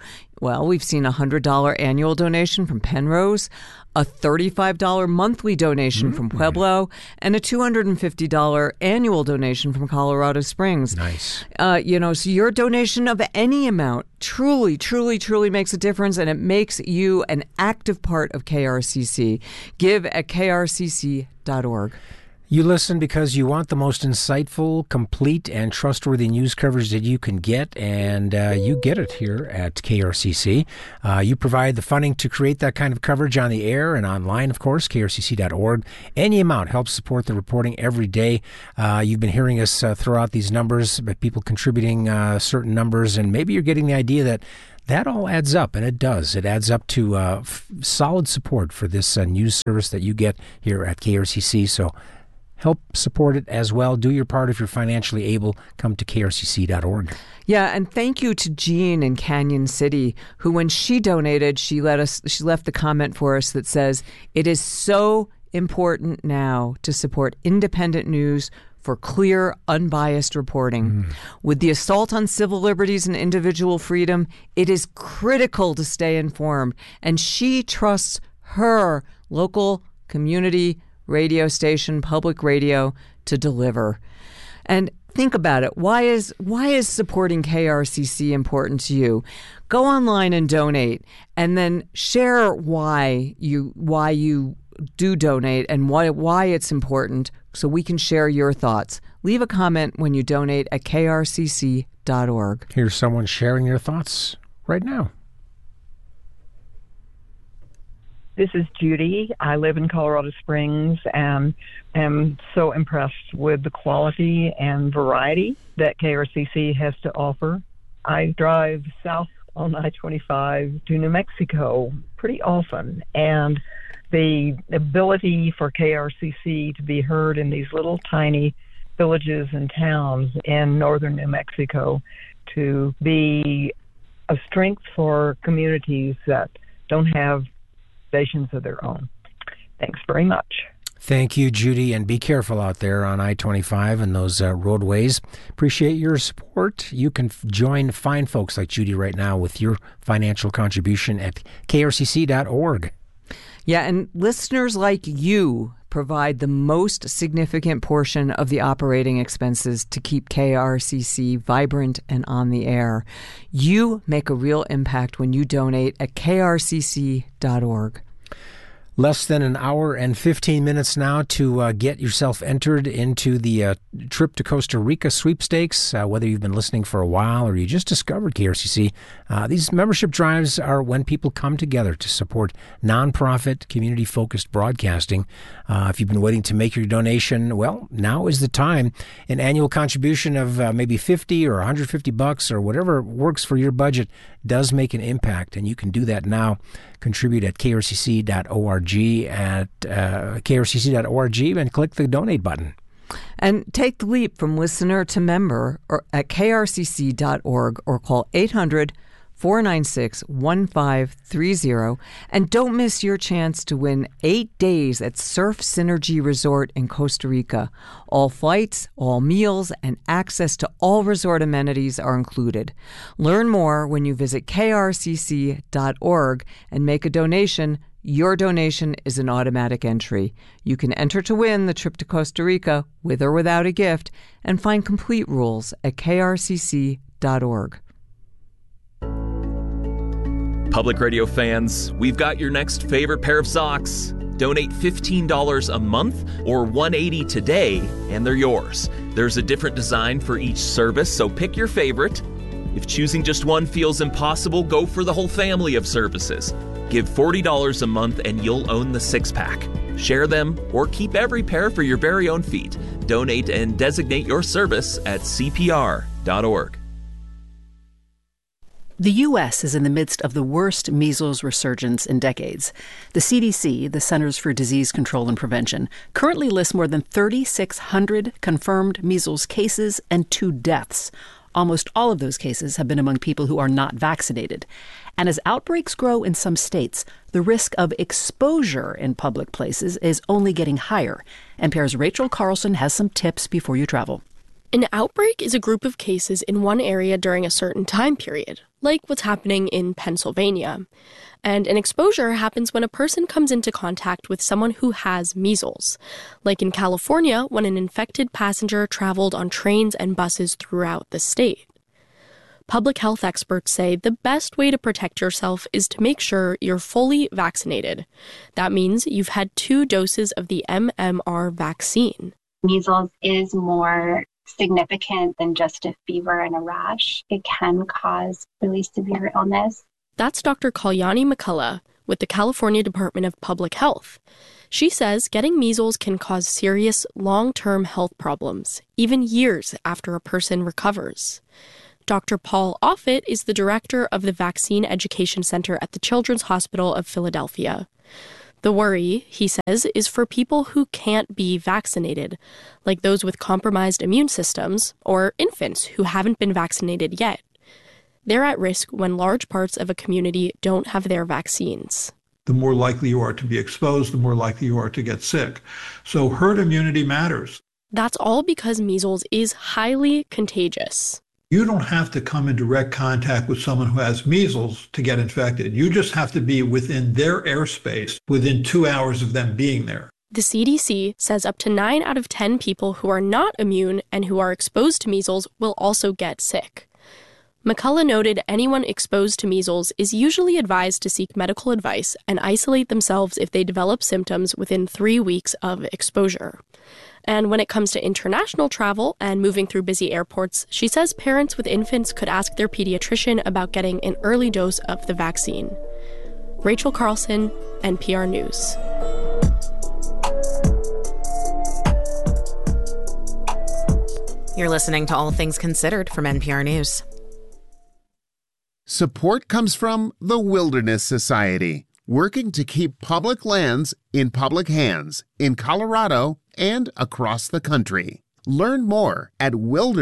Well, we've seen a $100 annual donation from Penrose, a $35 monthly donation from Pueblo, and a $250 annual donation from Colorado Springs. Nice. So your donation of any amount truly, truly, truly makes a difference, and it makes you an active part of KRCC. Give at krcc.org. You listen because you want the most insightful, complete, and trustworthy news coverage that you can get, and you get it here at KRCC. You provide the funding to create that kind of coverage on the air and online, of course, krcc.org. Any amount helps support the reporting every day. You've been hearing us throw out these numbers, but people contributing certain numbers, and maybe you're getting the idea that all adds up, and it does. It adds up to solid support for this news service that you get here at KRCC, so help support it as well. Do your part if you're financially able. Come to krcc.org. Yeah, and thank you to Jean in Canyon City, who, when she donated, she left the comment for us that says, "It is so important now to support independent news for clear, unbiased reporting. With the assault on civil liberties and individual freedom, it is critical to stay informed." And she trusts her local community radio station, public radio, to deliver. And think about it. Why is supporting KRCC important to you? Go online and donate, and then share why you do donate and why it's important, so we can share your thoughts. Leave a comment when you donate at krcc.org. Here's someone sharing their thoughts right now. This is Judy. I live in Colorado Springs and am so impressed with the quality and variety that KRCC has to offer. I drive south on I-25 to New Mexico pretty often, and the ability for KRCC to be heard in these little tiny villages and towns in northern New Mexico to be a strength for communities that don't have stations of their own. Thanks very much. Thank you, Judy, and be careful out there on I-25 and those roadways. Appreciate your support. You can join fine folks like Judy right now with your financial contribution at krcc.org. Yeah, and listeners like you provide the most significant portion of the operating expenses to keep KRCC vibrant and on the air. You make a real impact when you donate at krcc.org. Less than an hour and 15 minutes now to get yourself entered into the trip to Costa Rica sweepstakes. Whether you've been listening for a while or you just discovered KRCC, these membership drives are when people come together to support nonprofit, community-focused broadcasting. If you've been waiting to make your donation, well, now is the time. An annual contribution of maybe $50 or $150 or whatever works for your budget does make an impact, and you can do that now. Contribute at krcc.org and click the donate button. And take the leap from listener to member or at krcc.org or call 800-496-1530. And don't miss your chance to win 8 days at Surf Synergy Resort in Costa Rica. All flights, all meals, and access to all resort amenities are included. Learn more when you visit krcc.org and make a donation. Your donation is an automatic entry. You can enter to win the trip to Costa Rica with or without a gift and find complete rules at krcc.org. Public radio fans, we've got your next favorite pair of socks. Donate $15 a month or $180 today, and they're yours. There's a different design for each service, so pick your favorite. If choosing just one feels impossible, go for the whole family of services. Give $40 a month and you'll own the six-pack. Share them or keep every pair for your very own feet. Donate and designate your service at CPR.org. The U.S. is in the midst of the worst measles resurgence in decades. The CDC, the Centers for Disease Control and Prevention, currently lists more than 3,600 confirmed measles cases and 2 deaths. Almost all of those cases have been among people who are not vaccinated. And as outbreaks grow in some states, the risk of exposure in public places is only getting higher. NPR's Rachel Carlson has some tips before you travel. An outbreak is a group of cases in one area during a certain time period, like what's happening in Pennsylvania. And an exposure happens when a person comes into contact with someone who has measles, like in California when an infected passenger traveled on trains and buses throughout the state. Public health experts say the best way to protect yourself is to make sure you're fully vaccinated. That means you've had 2 doses of the MMR vaccine. Measles is more significant than just a fever and a rash. It can cause really severe illness. That's Dr. Kalyani McCullough with the California Department of Public Health. She says getting measles can cause serious long-term health problems, even years after a person recovers. Dr. Paul Offit is the director of the Vaccine Education Center at the Children's Hospital of Philadelphia. The worry, he says, is for people who can't be vaccinated, like those with compromised immune systems or infants who haven't been vaccinated yet. They're at risk when large parts of a community don't have their vaccines. The more likely you are to be exposed, the more likely you are to get sick. So herd immunity matters. That's all because measles is highly contagious. You don't have to come in direct contact with someone who has measles to get infected. You just have to be within their airspace within 2 hours of them being there. The CDC says up to 9 out of 10 people who are not immune and who are exposed to measles will also get sick. McCullough noted anyone exposed to measles is usually advised to seek medical advice and isolate themselves if they develop symptoms within 3 weeks of exposure. And when it comes to international travel and moving through busy airports, she says parents with infants could ask their pediatrician about getting an early dose of the vaccine. Rachel Carlson, NPR News. You're listening to All Things Considered from NPR News. Support comes from the Wilderness Society, working to keep public lands in public hands in Colorado and across the country. Learn more at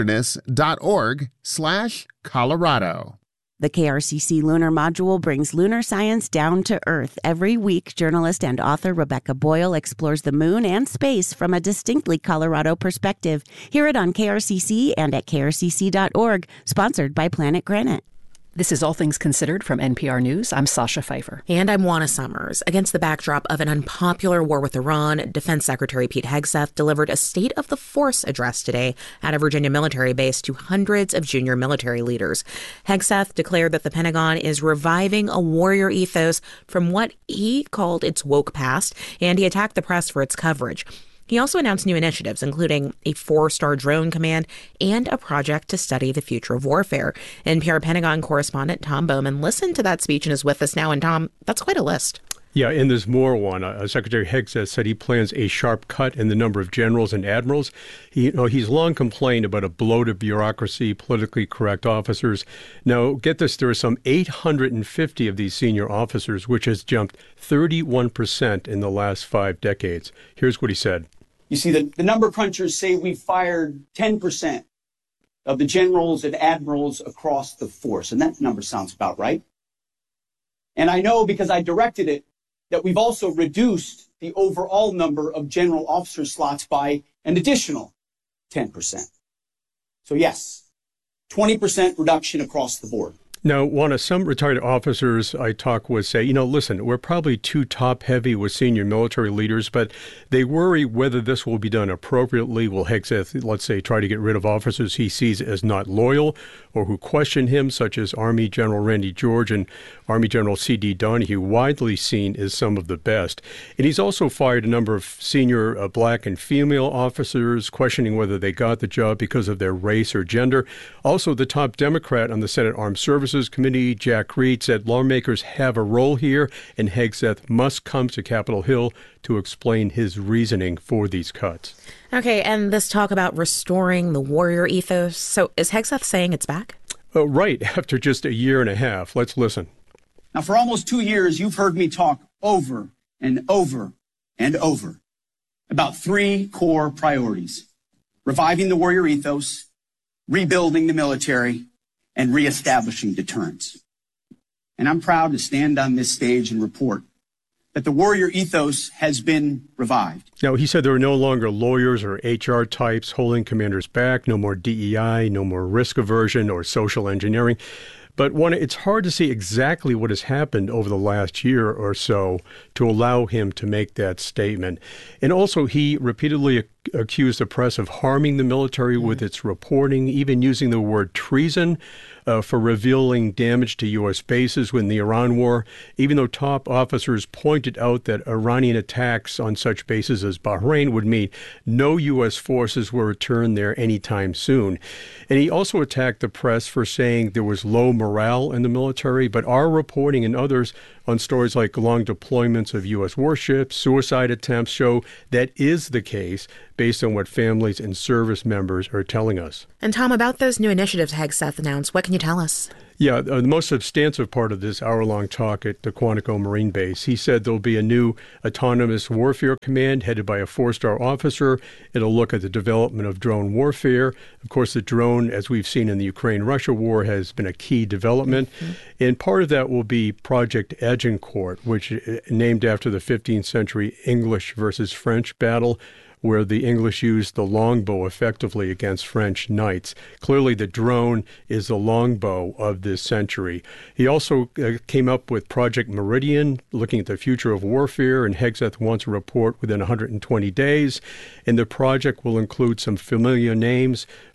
wilderness.org/Colorado. The KRCC Lunar Module brings lunar science down to Earth. Every week, journalist and author Rebecca Boyle explores the moon and space from a distinctly Colorado perspective. Hear it on KRCC and at krcc.org, sponsored by Planet Granite. This is All Things Considered from NPR News. I'm Sasha Pfeiffer. And I'm Juana Summers. Against the backdrop of an unpopular war with Iran, Defense Secretary Pete Hegseth delivered a State of the Force address today at a Virginia military base to hundreds of junior military leaders. Hegseth declared that the Pentagon is reviving a warrior ethos from what he called its woke past, and he attacked the press for its coverage. He also announced new initiatives, including a 4-star drone command and a project to study the future of warfare. NPR Pentagon correspondent Tom Bowman listened to that speech and is with us now. And Tom, that's quite a list. Yeah, and there's more one. Secretary Hegseth said he plans a sharp cut in the number of generals and admirals. He's long complained about a bloated bureaucracy, politically correct officers. Now, get this, there are some 850 of these senior officers, which has jumped 31% in the last 5 decades. Here's what he said. You see, the number crunchers say we've fired 10% of the generals and admirals across the force, and that number sounds about right. And I know because I directed it that we've also reduced the overall number of general officer slots by an additional 10%. So yes, 20% reduction across the board. Now, Juana, some retired officers I talk with say, listen, we're probably too top-heavy with senior military leaders, but they worry whether this will be done appropriately. Will Hegseth, let's say, try to get rid of officers he sees as not loyal or who question him, such as Army General Randy George and Army General C.D. Donahue, widely seen as some of the best. And he's also fired a number of senior black and female officers, questioning whether they got the job because of their race or gender. Also, the top Democrat on the Senate Armed Services Committee, Jack Reed, said lawmakers have a role here, and Hegseth must come to Capitol Hill to explain his reasoning for these cuts. Okay, and this talk about restoring the warrior ethos. So is Hegseth saying it's back? Right, after just a year and a half. Let's listen. Now, for almost 2 years, you've heard me talk over and over and over about 3 core priorities: reviving the warrior ethos, rebuilding the military, and reestablishing deterrence. And I'm proud to stand on this stage and report that the warrior ethos has been revived. Now, he said there are no longer lawyers or HR types holding commanders back, no more DEI, no more risk aversion or social engineering. But it's hard to see exactly what has happened over the last year or so to allow him to make that statement. And also, he repeatedly accused the press of harming the military with its reporting, even using the word treason for revealing damage to U.S. bases in the Iran war, even though top officers pointed out that Iranian attacks on such bases as Bahrain would mean no U.S. forces will return there anytime soon. And he also attacked the press for saying there was low morale in the military, but our reporting and others on stories like long deployments of U.S. warships, suicide attempts show that is the case based on what families and service members are telling us. And Tom, about those new initiatives Hegseth announced, what can you tell us? Yeah, the most substantive part of this hour-long talk at the Quantico Marine Base, he said there'll be a new autonomous warfare command headed by a 4-star officer. It'll look at the development of drone warfare. Of course, the drone, as we've seen in the Ukraine-Russia war, has been a key development. And part of that will be Project Agincourt, which is named after the 15th century English versus French battle, where the English used the longbow effectively against French knights. Clearly, the drone is the longbow of this century. He also came up with Project Meridian, looking at the future of warfare, and Hegseth wants a report within 120 days. And the project will include some familiar names